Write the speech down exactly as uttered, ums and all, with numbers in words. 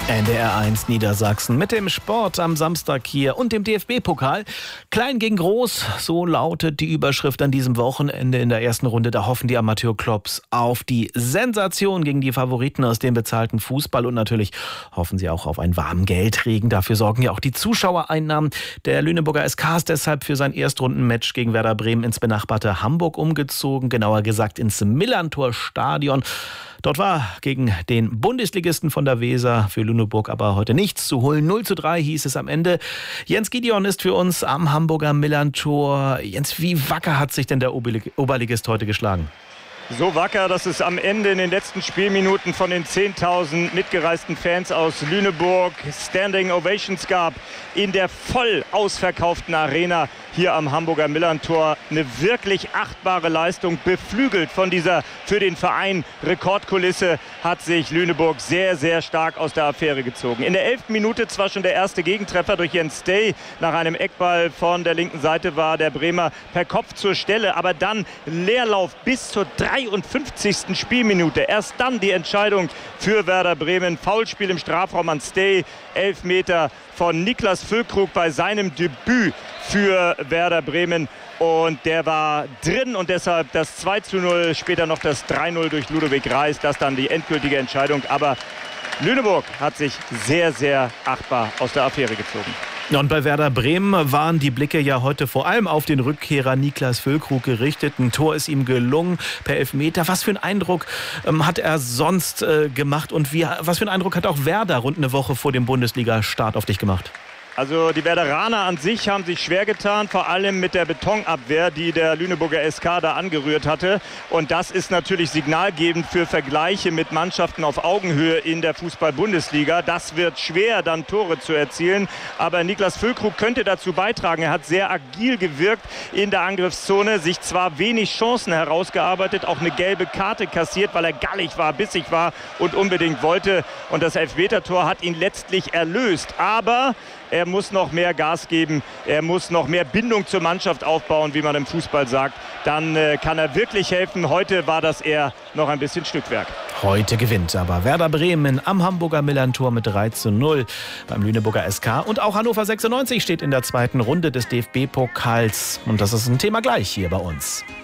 N D R eins Niedersachsen mit dem Sport am Samstag hier und dem D F B-Pokal. Klein gegen groß, so lautet die Überschrift an diesem Wochenende in der ersten Runde. Da hoffen die Amateurclubs auf die Sensation gegen die Favoriten aus dem bezahlten Fußball. Und natürlich hoffen sie auch auf einen warmen Geldregen. Dafür sorgen ja auch die Zuschauereinnahmen. Der Lüneburger S K ist deshalb für sein Erstrundenmatch gegen Werder Bremen ins benachbarte Hamburg umgezogen. Genauer gesagt ins Millerntor-Stadion. Dort war gegen den Bundesligisten von der Weser für Lüneburg aber heute nichts zu holen. null zu drei hieß es am Ende. Jens Gideon ist für uns am Hamburger Millerntor. Jens, wie wacker hat sich denn der Oberligist heute geschlagen? So wacker, dass es am Ende in den letzten Spielminuten von den zehntausend mitgereisten Fans aus Lüneburg Standing Ovations gab in der voll ausverkauften Arena hier am Hamburger Millerntor. Eine wirklich achtbare Leistung, beflügelt von dieser für den Verein Rekordkulisse, hat sich Lüneburg sehr, sehr stark aus der Affäre gezogen. In der elften Minute zwar schon der erste Gegentreffer durch Jens Stay. Nach einem Eckball von der linken Seite war der Bremer per Kopf zur Stelle, aber dann Leerlauf bis zur dreiundfünfzigsten Spielminute. Erst dann die Entscheidung für Werder Bremen. Foulspiel im Strafraum an Stay. Elfmeter von Niklas Füllkrug bei seinem Debüt für Werder Bremen. Und der war drin und deshalb das zwei zu null, später noch das drei null durch Ludovic Reis. Das dann die endgültige Entscheidung. Aber Lüneburg hat sich sehr, sehr achtbar aus der Affäre gezogen. Und bei Werder Bremen waren die Blicke ja heute vor allem auf den Rückkehrer Niklas Füllkrug gerichtet. Ein Tor ist ihm gelungen per Elfmeter. Was für einen Eindruck ähm, hat er sonst äh, gemacht und wie, was für einen Eindruck hat auch Werder rund eine Woche vor dem Bundesliga-Start auf dich gemacht? Also die Werderaner an sich haben sich schwer getan, vor allem mit der Betonabwehr, die der Lüneburger S K da angerührt hatte. Und das ist natürlich signalgebend für Vergleiche mit Mannschaften auf Augenhöhe in der Fußball-Bundesliga. Das wird schwer, dann Tore zu erzielen. Aber Niklas Füllkrug könnte dazu beitragen. Er hat sehr agil gewirkt in der Angriffszone, sich zwar wenig Chancen herausgearbeitet, auch eine gelbe Karte kassiert, weil er gallig war, bissig war und unbedingt wollte. Und das Elfmetertor hat ihn letztlich erlöst. Aber er muss noch mehr Gas geben, er muss noch mehr Bindung zur Mannschaft aufbauen, wie man im Fußball sagt. Dann äh, kann er wirklich helfen. Heute war das eher noch ein bisschen Stückwerk. Heute gewinnt aber Werder Bremen am Hamburger Millerntor mit drei zu null beim Lüneburger S K. Und auch Hannover sechsundneunzig steht in der zweiten Runde des D F B-Pokals. Und das ist ein Thema gleich hier bei uns.